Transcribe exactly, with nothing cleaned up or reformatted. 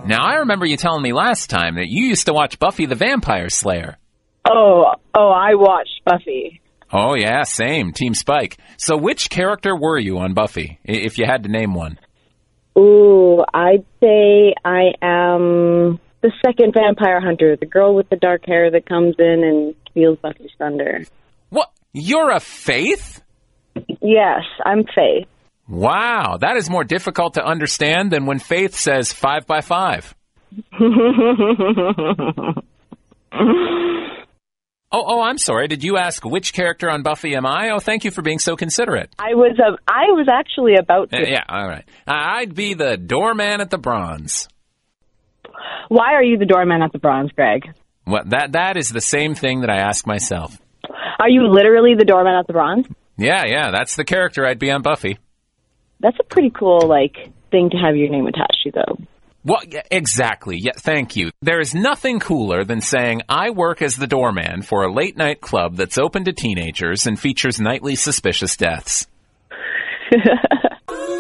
Now, I remember you telling me last time that you used to watch Buffy the Vampire Slayer. Oh, oh, I watched Buffy. Oh, yeah, same. Team Spike. So which character were you on Buffy, i- if you had to name one? Ooh, I'd say I am the second vampire hunter, the girl with the dark hair that comes in and steals Buffy's thunder. What? You're a Faith? Yes, I'm Faith. Wow, that is more difficult to understand than when Faith says five by five. Oh, oh, I'm sorry. Did you ask which character on Buffy am I? Oh, thank you for being so considerate. I was uh, I was actually about to. Uh, yeah, all right. I'd be the doorman at the Bronze. Why are you the doorman at the Bronze, Greg? Well, that that is the same thing that I ask myself. Are you literally the doorman at the Bronze? Yeah, yeah, that's the character I'd be on Buffy. That's a pretty cool, like, thing to have your name attached to, though. Well, yeah, exactly. Yeah, thank you. There is nothing cooler than saying, I work as the doorman for a late-night club that's open to teenagers and features nightly suspicious deaths.